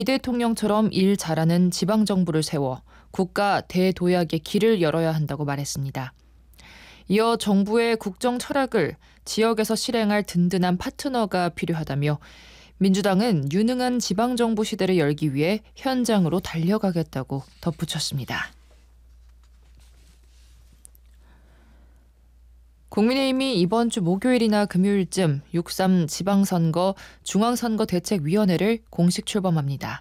이 대통령처럼 일 잘하는 지방정부를 세워 국가 대도약의 길을 열어야 한다고 말했습니다. 이어 정부의 국정 철학을 지역에서 실행할 든든한 파트너가 필요하다며 민주당은 유능한 지방정부 시대를 열기 위해 현장으로 달려가겠다고 덧붙였습니다. 국민의힘이 이번 주 목요일이나 금요일쯤 6.3 지방선거 중앙선거대책위원회를 공식 출범합니다.